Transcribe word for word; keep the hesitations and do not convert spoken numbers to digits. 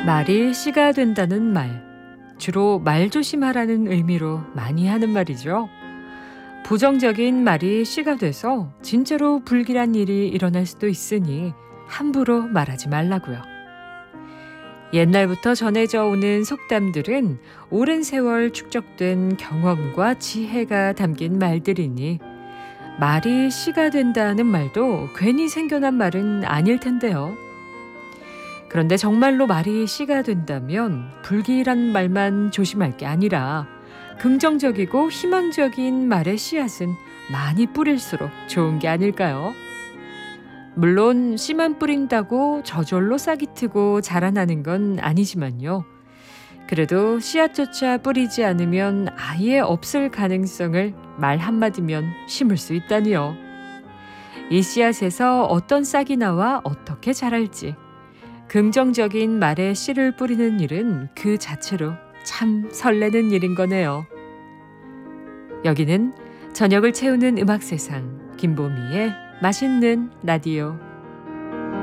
말이 씨가 된다는 말, 주로 말 조심하라는 의미로 많이 하는 말이죠. 부정적인 말이 씨가 돼서 진짜로 불길한 일이 일어날 수도 있으니 함부로 말하지 말라고요. 옛날부터 전해져 오는 속담들은 오랜 세월 축적된 경험과 지혜가 담긴 말들이니 말이 씨가 된다는 말도 괜히 생겨난 말은 아닐 텐데요. 그런데 정말로 말이 씨가 된다면 불길한 말만 조심할 게 아니라 긍정적이고 희망적인 말의 씨앗은 많이 뿌릴수록 좋은 게 아닐까요? 물론 씨만 뿌린다고 저절로 싹이 트고 자라나는 건 아니지만요. 그래도 씨앗조차 뿌리지 않으면 아예 없을 가능성을 말 한마디면 심을 수 있다니요. 이 씨앗에서 어떤 싹이 나와 어떻게 자랄지, 긍정적인 말에 씨를 뿌리는 일은 그 자체로 참 설레는 일인 거네요. 여기는 저녁을 채우는 음악 세상, 김보미의 맛있는 라디오.